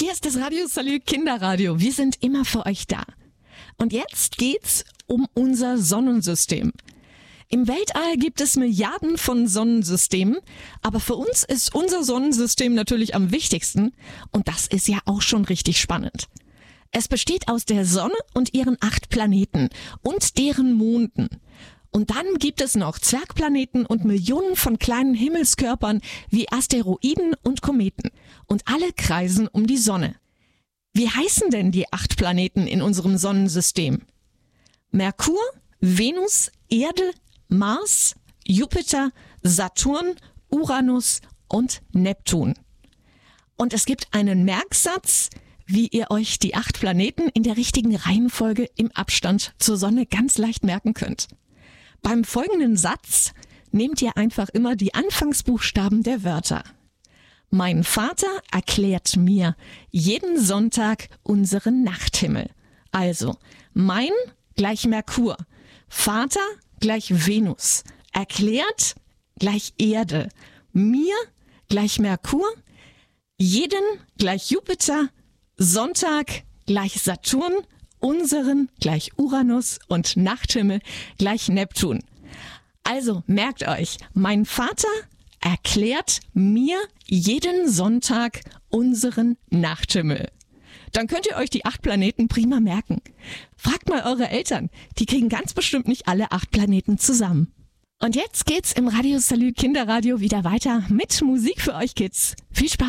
Hier ist das Radio Salü Kinderradio. Wir sind immer für euch da. Und jetzt geht's um unser Sonnensystem. Im Weltall gibt es Milliarden von Sonnensystemen, aber für uns ist unser Sonnensystem natürlich am wichtigsten und das ist ja auch schon richtig spannend. Es besteht aus der Sonne und ihren 8 Planeten und deren Monden. Und dann gibt es noch Zwergplaneten und Millionen von kleinen Himmelskörpern wie Asteroiden und Kometen. Und alle kreisen um die Sonne. Wie heißen denn die 8 Planeten in unserem Sonnensystem? Merkur, Venus, Erde, Mars, Jupiter, Saturn, Uranus und Neptun. Und es gibt einen Merksatz, wie ihr euch die 8 Planeten in der richtigen Reihenfolge im Abstand zur Sonne ganz leicht merken könnt. Beim folgenden Satz nehmt ihr einfach immer die Anfangsbuchstaben der Wörter. Mein Vater erklärt mir jeden Sonntag unseren Nachthimmel. Also, mein gleich Merkur, Vater gleich Venus, erklärt gleich Erde, mir gleich Merkur, jeden gleich Jupiter, Sonntag gleich Saturn, unseren gleich Uranus und Nachthimmel gleich Neptun. Also merkt euch, mein Vater erklärt mir jeden Sonntag unseren Nachthimmel. Dann könnt ihr euch die 8 Planeten prima merken. Fragt mal eure Eltern, die kriegen ganz bestimmt nicht alle 8 Planeten zusammen. Und jetzt geht's im Radio Salü Kinderradio wieder weiter mit Musik für euch Kids. Viel Spaß!